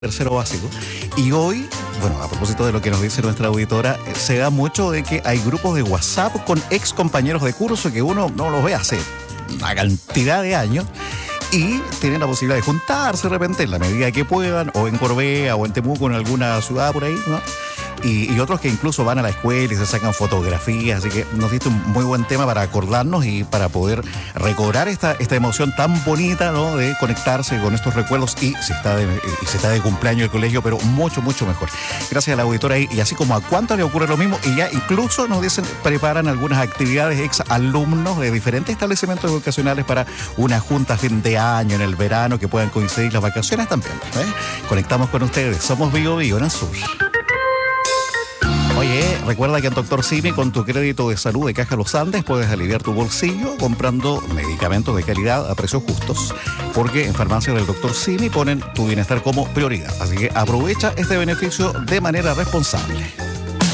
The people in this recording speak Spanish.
tercero básico. Y hoy, bueno, a propósito de lo que nos dice nuestra auditora, se da mucho de que hay grupos de WhatsApp con ex compañeros de curso que uno no los ve hace una cantidad de años y tienen la posibilidad de juntarse de repente en la medida que puedan, o en Corbea o en Temuco, en alguna ciudad por ahí, ¿no? Y otros que incluso van a la escuela y se sacan fotografías, así que nos diste un muy buen tema para acordarnos y para poder recobrar esta emoción tan bonita, ¿no? De conectarse con estos recuerdos y si está de cumpleaños el colegio, pero mucho, mucho mejor. Gracias a la auditora y así como a cuánto le ocurre lo mismo, y ya incluso nos dicen, preparan algunas actividades ex alumnos de diferentes establecimientos educacionales para una junta a fin de año, en el verano, que puedan coincidir las vacaciones también, ¿eh? Conectamos con ustedes, somos Bio Bio en el Sur. Oye, recuerda que en Dr. Simi, con tu crédito de salud de Caja Los Andes, puedes aliviar tu bolsillo comprando medicamentos de calidad a precios justos, porque en farmacias del Dr. Simi ponen tu bienestar como prioridad. Así que aprovecha este beneficio de manera responsable.